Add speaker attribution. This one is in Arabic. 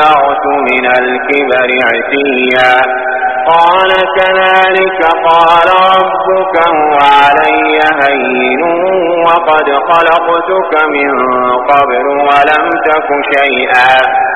Speaker 1: استكبرت من الكبر عتيا قال كذلك قال ربك هو علي هين وقد خلقتك من قبل ولم تك شيئا